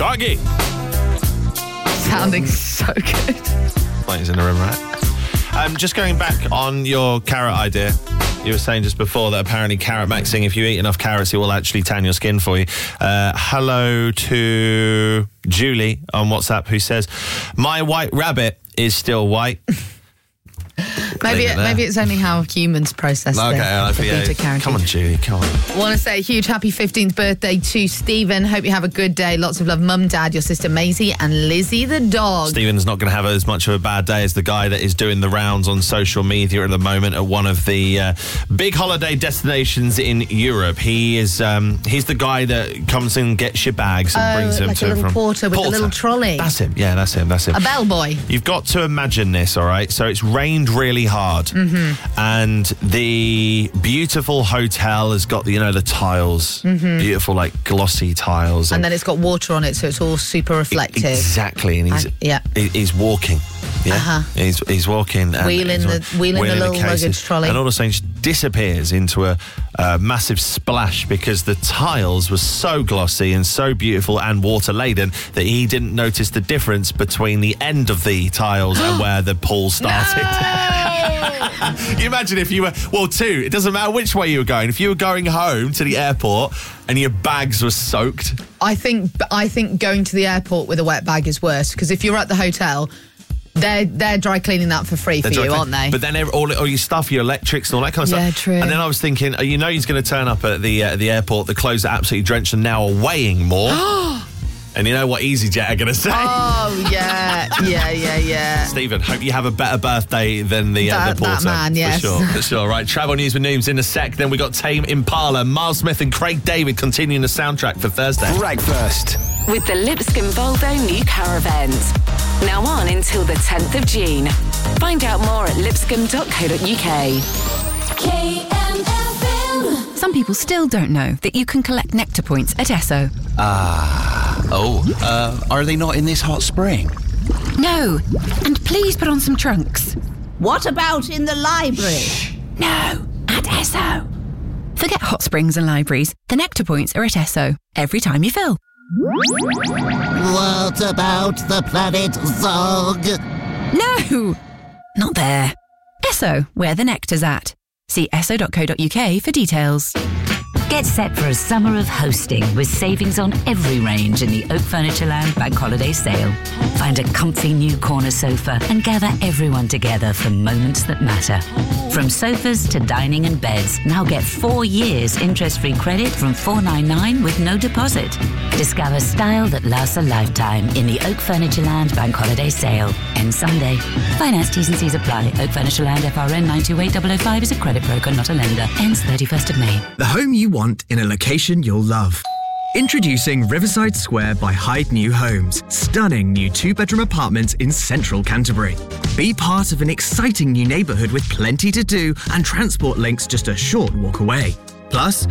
Shaggy. Sounding so good. Like he's in the room, right? Just going back on your carrot idea. You were saying just before that apparently carrot maxing, if you eat enough carrots, it will actually tan your skin for you. Hello to Julie on WhatsApp who says, my white rabbit is still white. Maybe it's only how humans process the beta-carotene. Come on, Julie, come on. I want to say a huge happy 15th birthday to Stephen. Hope you have a good day. Lots of love, Mum, Dad, your sister Maisie, and Lizzie the dog. Stephen's not going to have as much of a bad day as the guy that is doing the rounds on social media at the moment at one of the big holiday destinations in Europe. He's the guy that comes and gets your bags and brings them to a little porter with a little trolley. That's him. Yeah, that's him. A bellboy. You've got to imagine this, all right? So it's rained really hard, and the beautiful hotel has got the tiles, beautiful like glossy tiles, and then it's got water on it, so it's all super reflective. Exactly, and he's walking. Yeah, he's walking, and wheeling the little luggage trolley, and all of a sudden just disappears into a massive splash because the tiles were so glossy and so beautiful and water laden that he didn't notice the difference between the end of the tiles and where the pool started. Can you imagine if you were, it doesn't matter which way you were going. If you were going home to the airport and your bags were soaked. I think going to the airport with a wet bag is worse, because if you're at the hotel, they're dry cleaning that for free for you, aren't they? But then all your stuff, your electrics and all that kind of stuff. Yeah, true. And then I was thinking, he's going to turn up at the airport, the clothes are absolutely drenched and now are weighing more. And you know what EasyJet are going to say? Oh, yeah. Stephen, hope you have a better birthday than the porter. That man, yes. For sure. Right, Travel News with Nooms in a sec. Then we got Tame Impala, Miles Smith and Craig David continuing the soundtrack for Thursday. Breakfast. With the Lipscomb Volvo New Car Event. Now on until the 10th of June. Find out more at lipscomb.co.uk. KMFM. Some people still don't know that you can collect Nectar points at Esso. Are they not in this hot spring? No, and please put on some trunks. What about in the library? No, at Esso. Forget hot springs and libraries. The Nectar points are at Esso every time you fill. What about the planet Zog? No, not there. Esso, where the nectar's at. See esso.co.uk for details. Get set for a summer of hosting with savings on every range in the Oak Furnitureland Bank Holiday Sale. Find a comfy new corner sofa and gather everyone together for moments that matter. From sofas to dining and beds, now get 4 years interest-free credit from $499 with no deposit. Discover style that lasts a lifetime in the Oak Furnitureland Bank Holiday Sale. Ends Sunday. Finance T's and C's apply. Oak Furnitureland FRN 928005 is a credit broker, not a lender. Ends 31st of May. The home you want in a location you'll love. Introducing Riverside Square by Hyde New Homes. Stunning new 2-bedroom apartments in central Canterbury. Be part of an exciting new neighbourhood with plenty to do and transport links just a short walk away. Plus,